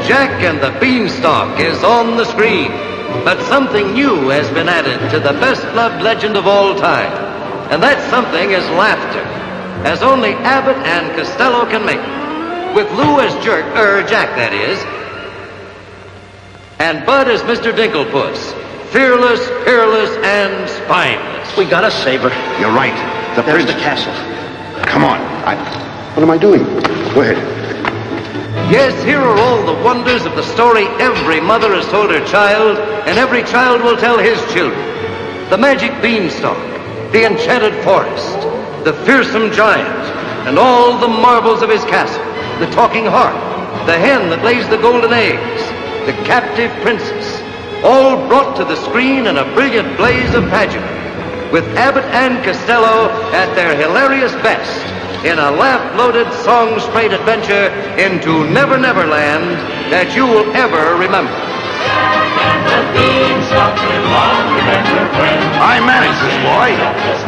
Jack and the Beanstalk is on the screen, but something new has been added to the best-loved legend of all time, and that something is laughter, as only Abbott and Costello can make it. With Lou as Jack, that is, and Bud as Mr. Dinklepuss, fearless, peerless, and spineless. We gotta save her. You're right. There's the castle. Come on. What am I doing? Go ahead. Yes, here are all the wonders of the story every mother has told her child, and every child will tell his children. The magic beanstalk, the enchanted forest, the fearsome giant, and all the marvels of his castle, the talking harp, the hen that lays the golden eggs, the captive princess, all brought to the screen in a brilliant blaze of pageantry, with Abbott and Costello at their hilarious best in a laugh-loaded, song-sprayed adventure into Never Never Land that you will ever remember. I managed this, boy.